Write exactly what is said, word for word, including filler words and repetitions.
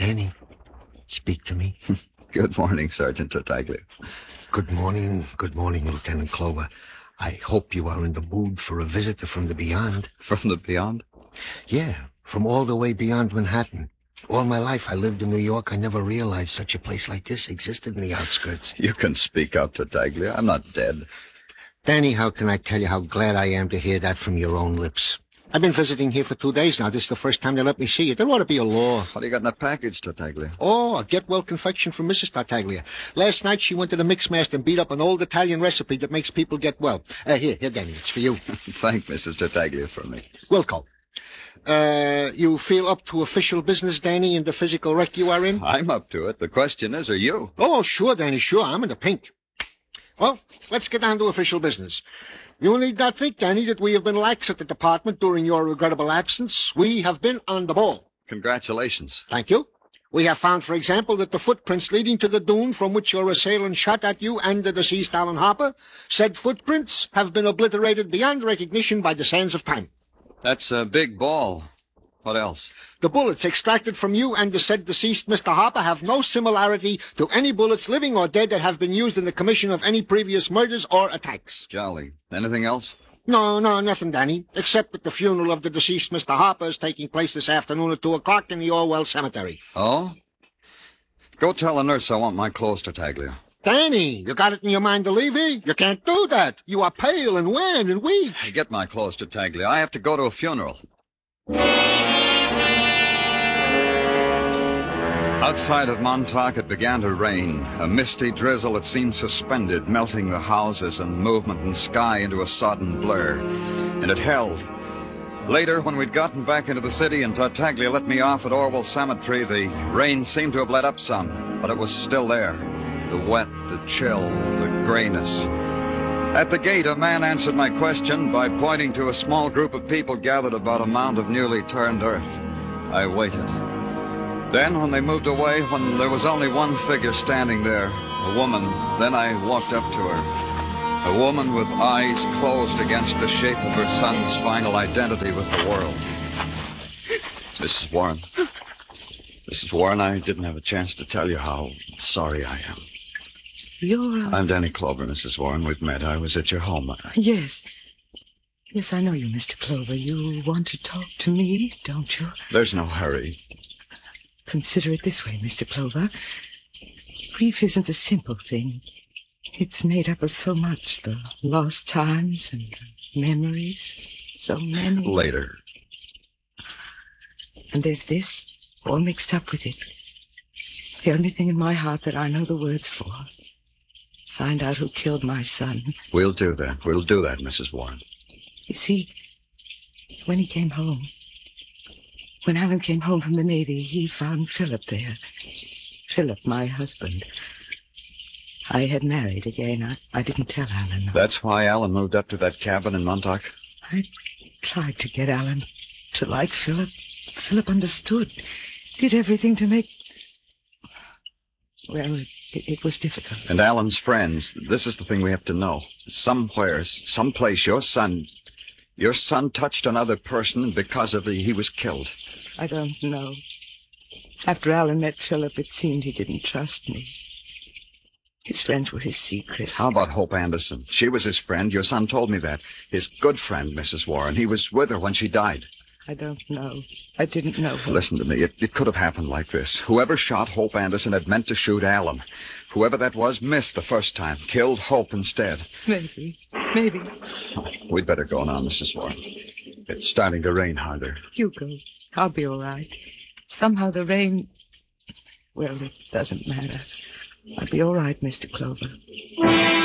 Danny, speak to me. Good morning, Sergeant Tartaglia. Good morning, good morning, Lieutenant Clover. I hope you are in the mood for a visitor from the beyond. From the beyond? Yeah, from all the way beyond Manhattan. All my life I lived in New York. I never realized such a place like this existed in the outskirts. You can speak up, Tartaglia. I'm not dead. Danny, how can I tell you how glad I am to hear that from your own lips? I've been visiting here for two days now. This is the first time they let me see you. There ought to be a law. What do you got in the package, Tartaglia? Oh, a get-well confection from Missus Tartaglia. Last night she went to the Mixmaster and beat up an old Italian recipe that makes people get well. Uh, here, here, Danny, it's for you. Thank Missus Tartaglia for me. Wilco. Uh, you feel up to official business, Danny, in the physical wreck you are in? I'm up to it. The question is, are you? Oh, sure, Danny, sure. I'm in the pink. Well, let's get down to official business. You need not think, Danny, that we have been lax at the department during your regrettable absence. We have been on the ball. Congratulations. Thank you. We have found, for example, that the footprints leading to the dune from which your assailant shot at you and the deceased Alan Harper, said footprints have been obliterated beyond recognition by the sands of time. That's a big ball. What else? The bullets extracted from you and the said deceased Mister Harper have no similarity to any bullets, living or dead, that have been used in the commission of any previous murders or attacks. Jolly. Anything else? No, no, nothing, Danny, except that the funeral of the deceased Mister Harper is taking place this afternoon at two o'clock in the Orwell Cemetery. Oh? Go tell the nurse I want my clothes, Tartaglia. Danny, you got it in your mind to leave here? You can't do that. You are pale and wan and weak. Get my clothes, Tartaglia. I have to go to a funeral. Outside of Montauk, it began to rain, a misty drizzle that seemed suspended, melting the houses and movement and sky into a sodden blur. And it held. Later, when we'd gotten back into the city and Tartaglia let me off at Orwell Cemetery, the rain seemed to have let up some, but it was still there. The wet, the chill, the grayness. At the gate, a man answered my question by pointing to a small group of people gathered about a mound of newly turned earth. I waited. Then, when they moved away, when there was only one figure standing there, a woman, then I walked up to her. A woman with eyes closed against the shape of her son's final identity with the world. Missus Warren. Missus Warren, I didn't have a chance to tell you how sorry I am. You're, uh... I'm Danny Clover, Missus Warren. We've met. I was at your home. I... Yes. Yes, I know you, Mister Clover. You want to talk to me, don't you? There's no hurry. Consider it this way, Mister Clover. Grief isn't a simple thing. It's made up of so much. The lost times and the memories. So many. Later. And there's this, all mixed up with it. The only thing in my heart that I know the words for. Find out who killed my son. We'll do that. We'll do that, Missus Warren. You see, when he came home, when Alan came home from the Navy, he found Philip there. Philip, my husband. I had married again. I, I didn't tell Alan. That's why Alan moved up to that cabin in Montauk? I tried to get Alan to like Philip. Philip understood. Did everything to make... Well, it, it was difficult. And Alan's friends, this is the thing we have to know. Somewhere, someplace, your son... Your son touched another person, and because of it, he was killed. I don't know. After Alan met Philip, it seemed he didn't trust me. His friends were his secret. How about Hope Anderson? She was his friend. Your son told me that. His good friend, Missus Warren. He was with her when she died. I don't know. I didn't know her. Listen to me. It, it could have happened like this. Whoever shot Hope Anderson had meant to shoot Alan. Whoever that was missed the first time. Killed Hope instead. Maybe. Maybe. Oh, we'd better go now, Missus Warren. It's starting to rain harder. You go. I'll be all right. Somehow the rain... Well, it doesn't matter. I'll be all right, Mister Clover.